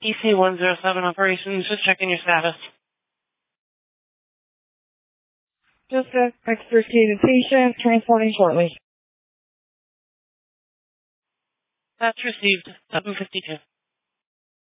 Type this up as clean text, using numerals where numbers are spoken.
EC-107 operations, just checking your status. Just extricated patient, transporting shortly. That's received, 752.